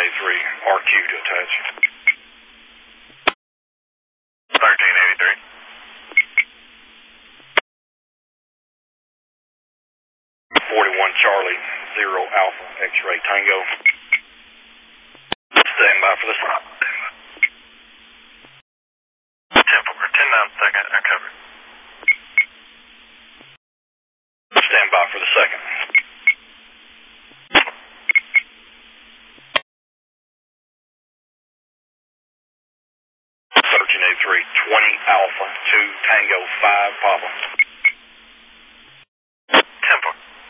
RQ to attach. 1383. 41 Charlie, 0 Alpha, X-ray Tango. Stand by for the stop. 10-9 second, uncovered. Stand by for the second. 1383, 20 Alpha, 2 Tango, 5 Papa.